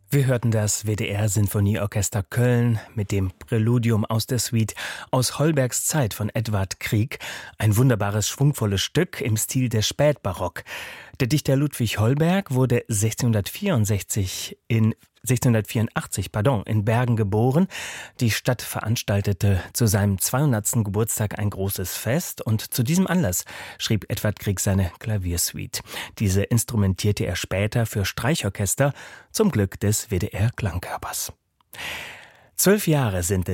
Wir hörten das WDR-Sinfonieorchester Köln mit dem Präludium aus der Suite aus Holbergs Zeit von Edvard Grieg. Ein wunderbares, schwungvolles Stück im Stil des Spätbarock. Der Dichter Ludwig Holberg wurde 1684 in Bergen geboren. Die Stadt veranstaltete zu seinem 200. Geburtstag ein großes Fest und zu diesem Anlass schrieb Edvard Grieg seine Klaviersuite. Diese instrumentierte er später für Streichorchester zum Glück des WDR-Klangkörpers. 12 Jahre sind